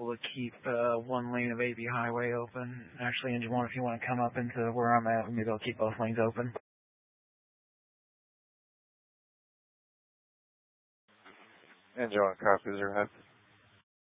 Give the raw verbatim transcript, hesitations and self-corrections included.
able to keep uh, one lane of A B Highway open. Actually, Engine one, if you want to come up into where I'm at, maybe I'll keep both lanes open. Engine one, copy, zero head.